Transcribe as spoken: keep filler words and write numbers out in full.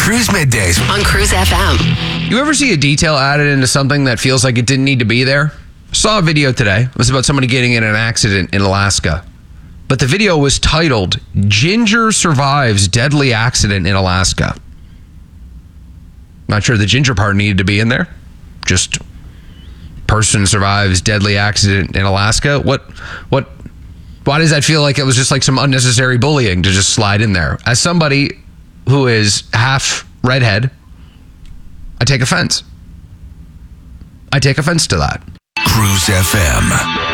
Cruise Middays on Cruise F M. You ever see a detail added into something that feels like it didn't need to be there? Saw a video today. It was about somebody getting in an accident in Alaska. But the video was titled, Ginger Survives Deadly Accident in Alaska. Not sure the ginger part needed to be in there. Just person survives deadly accident in Alaska. What, what, why does that feel like it was just like some unnecessary bullying to just slide in there? As somebody who is half redhead, I take offense. I take offense to that. Cruise F M.